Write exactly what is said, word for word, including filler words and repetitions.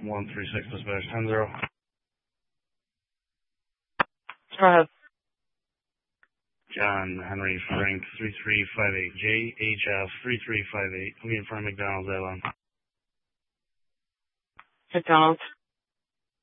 one three six dispatch ten zero. Go ahead. John Henry Frank three three five eight, J H F three three five eight. I'm in front of McDonald's Airline. McDonald's.